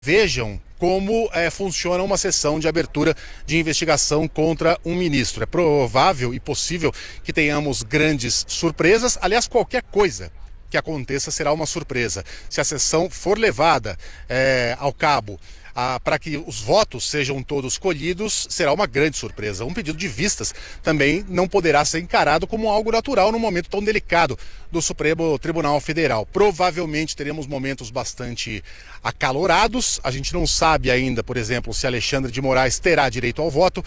Vejam como funciona uma sessão de abertura de investigação contra um ministro. É provável e possível que tenhamos grandes surpresas. Aliás, qualquer coisa que aconteça será uma surpresa. Se a sessão for levada ao cabo para que os votos sejam todos colhidos, será uma grande surpresa. Um pedido de vistas também não poderá ser encarado como algo natural num momento tão delicado do Supremo Tribunal Federal. Provavelmente teremos momentos bastante acalorados. A gente não sabe ainda, por exemplo, se Alexandre de Moraes terá direito ao voto.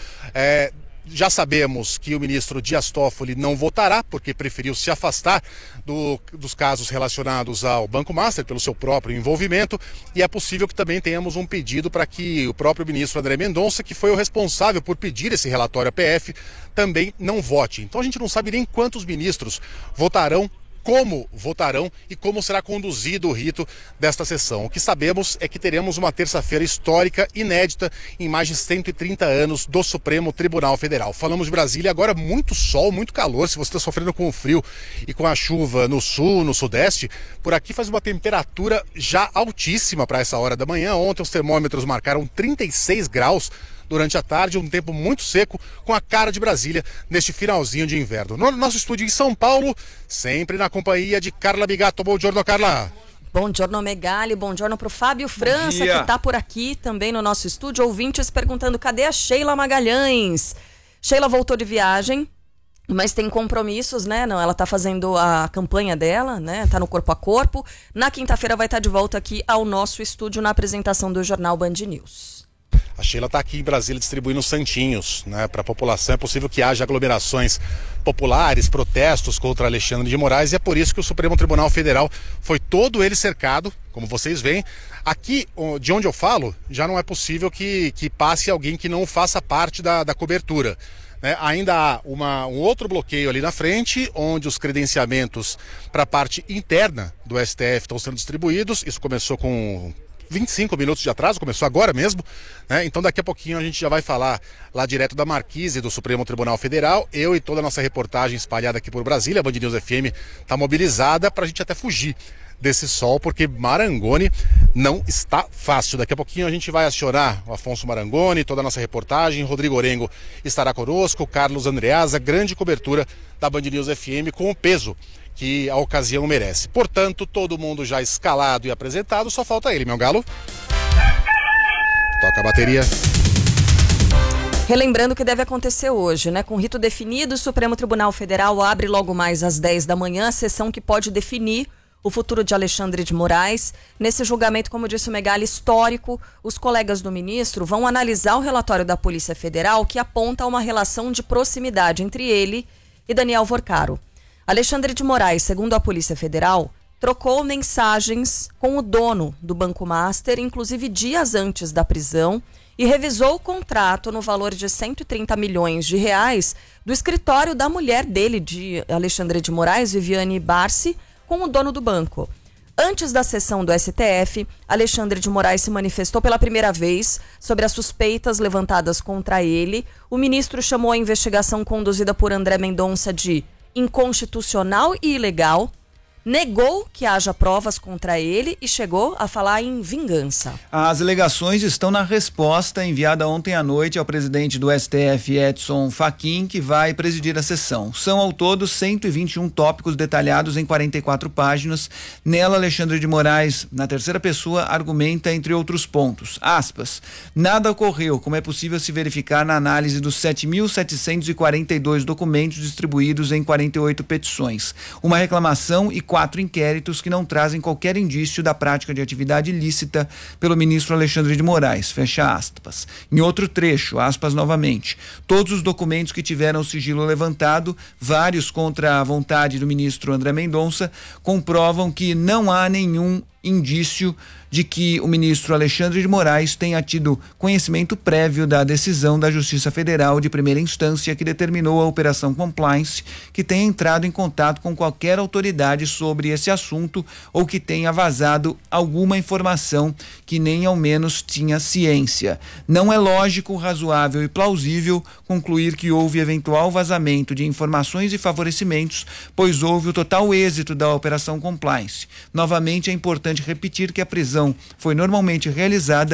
Já sabemos que o ministro Dias Toffoli não votará, porque preferiu se afastar dos casos relacionados ao Banco Master, pelo seu próprio envolvimento, e é possível que também tenhamos um pedido para que o próprio ministro André Mendonça, que foi o responsável por pedir esse relatório à PF, também não vote. Então a gente não sabe nem quantos ministros votarão, como votarão e como será conduzido o rito desta sessão. O que sabemos é que teremos uma terça-feira histórica, inédita, em mais de 130 anos do Supremo Tribunal Federal. Falamos de Brasília, agora muito sol, muito calor. Se você está sofrendo com o frio e com a chuva no sul, no sudeste, por aqui faz uma temperatura já altíssima para essa hora da manhã. Ontem os termômetros marcaram 36 graus. Durante a tarde, um tempo muito seco, com a cara de Brasília neste finalzinho de inverno. No nosso estúdio em São Paulo, sempre na companhia de Carla Bigato. Bom giorno, Carla. Bom giorno, Megali. Bom giorno para o Fábio França, que está por aqui também no nosso estúdio. Ouvintes perguntando, cadê a Sheila Magalhães? Sheila voltou de viagem, mas tem compromissos, né? Não, ela está fazendo a campanha dela, né? Tá no corpo a corpo. Na quinta-feira vai estar de volta aqui ao nosso estúdio na apresentação do Jornal Band News. A Sheila está aqui em Brasília distribuindo santinhos, né, para a população. É possível que haja aglomerações populares, protestos contra Alexandre de Moraes, e é por isso que o Supremo Tribunal Federal foi todo ele cercado, como vocês veem. Aqui, de onde eu falo, já não é possível que passe alguém que não faça parte da cobertura. Ainda há um outro bloqueio ali na frente, onde os credenciamentos para a parte interna do STF estão sendo distribuídos. Isso começou com 25 minutos de atraso, começou agora mesmo, né? Então daqui a pouquinho a gente já vai falar lá direto da Marquise do Supremo Tribunal Federal. Eu e toda a nossa reportagem espalhada aqui por Brasília, a Band News FM está mobilizada para a gente até fugir desse sol, porque Marangoni não está fácil. Daqui a pouquinho a gente vai acionar o Afonso Marangoni, toda a nossa reportagem. Rodrigo Orengo estará conosco, Carlos Andreasa, grande cobertura da Band News FM com o peso que a ocasião merece. Portanto, todo mundo já escalado e apresentado, só falta ele, meu galo. Toca a bateria. Relembrando o que deve acontecer hoje, né? Com rito definido, o Supremo Tribunal Federal abre logo mais às 10 da manhã a sessão que pode definir o futuro de Alexandre de Moraes. Nesse julgamento, como disse o Megali, histórico, os colegas do ministro vão analisar o relatório da Polícia Federal que aponta uma relação de proximidade entre ele e Daniel Vorcaro. Alexandre de Moraes, segundo a Polícia Federal, trocou mensagens com o dono do Banco Master, inclusive dias antes da prisão, e revisou o contrato no valor de 130 milhões de reais do escritório da mulher dele, de Alexandre de Moraes, Viviane Barsi, com o dono do banco. Antes da sessão do STF, Alexandre de Moraes se manifestou pela primeira vez sobre as suspeitas levantadas contra ele. O ministro chamou a investigação conduzida por André Mendonça de inconstitucional e ilegal, negou que haja provas contra ele e chegou a falar em vingança. As alegações estão na resposta enviada ontem à noite ao presidente do STF, Edson Fachin, que vai presidir a sessão. São ao todo 121 tópicos detalhados em 44 páginas. Nela, Alexandre de Moraes, na terceira pessoa, argumenta, entre outros pontos, aspas, nada ocorreu, como é possível se verificar na análise dos 7.742 documentos distribuídos em 48 petições. Uma reclamação e 4 inquéritos que não trazem qualquer indício da prática de atividade ilícita pelo ministro Alexandre de Moraes, fecha aspas. Em outro trecho, aspas novamente, todos os documentos que tiveram sigilo levantado, vários contra a vontade do ministro André Mendonça, comprovam que não há nenhum indício de que o ministro Alexandre de Moraes tenha tido conhecimento prévio da decisão da Justiça Federal de primeira instância que determinou a Operação Compliance, que tenha entrado em contato com qualquer autoridade sobre esse assunto ou que tenha vazado alguma informação que nem ao menos tinha ciência. Não é lógico, razoável e plausível concluir que houve eventual vazamento de informações e favorecimentos, pois houve o total êxito da Operação Compliance. Novamente, é importante importante repetir que a prisão foi normalmente realizada